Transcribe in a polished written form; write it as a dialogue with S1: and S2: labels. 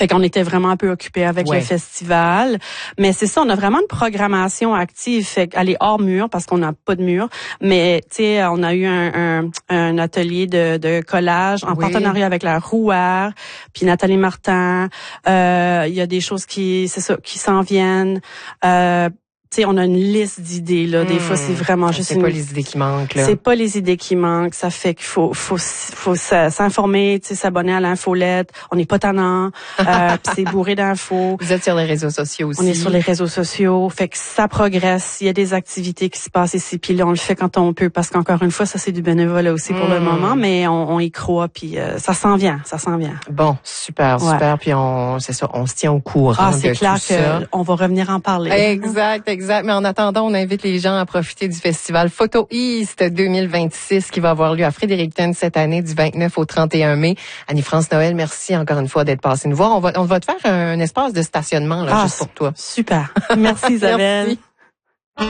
S1: Fait qu'on était vraiment un peu occupés avec le festival. Mais c'est ça, on a vraiment une programmation active. Fait qu'elle est hors mur parce qu'on n'a pas de mur. Mais, tu sais, on a eu un atelier de collage en partenariat avec la Rouère, puis Nathalie Martin. Il y a des choses qui s'en viennent. Tu sais, on a une liste d'idées, là. Des fois, c'est vraiment juste
S2: c'est pas les idées qui manquent, là.
S1: C'est pas les idées qui manquent. Ça fait qu'il faut s'informer, tu sais, s'abonner à l'infolette. On n'est pas tannant. Puis c'est bourré d'infos.
S2: Vous êtes sur les réseaux sociaux aussi.
S1: On est sur les réseaux sociaux. Fait que ça progresse. Il y a des activités qui se passent ici. Puis là, on le fait quand on peut. Parce qu'encore une fois, ça, c'est du bénévolat aussi pour le moment. Mais on y croit. Puis ça s'en vient. Ça s'en vient.
S2: Bon, super. Puis on se tient au courant
S1: c'est
S2: de
S1: clair
S2: tout ça.
S1: On va revenir en parler.
S2: Exact. Mais en attendant, on invite les gens à profiter du festival Photo East 2026 qui va avoir lieu à Fredericton cette année du 29 au 31 mai. Annie-France Noël, merci encore une fois d'être passée nous voir. On va te faire un espace de stationnement là, juste pour toi.
S1: Super. Merci Isabelle.
S2: Merci.